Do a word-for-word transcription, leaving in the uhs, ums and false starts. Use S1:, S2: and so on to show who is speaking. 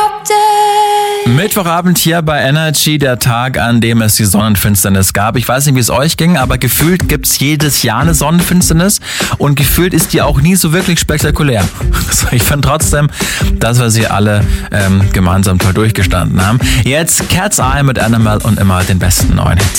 S1: Mittwochabend hier bei Energy, der Tag, an dem es die Sonnenfinsternis gab. Ich weiß nicht, wie es euch ging, aber gefühlt gibt's jedes Jahr eine Sonnenfinsternis und gefühlt ist die auch nie so wirklich spektakulär. Also ich fand trotzdem, dass wir sie alle ähm, gemeinsam toll durchgestanden haben. Jetzt Cat's Eye mit Animal und immer den besten neuen Hits.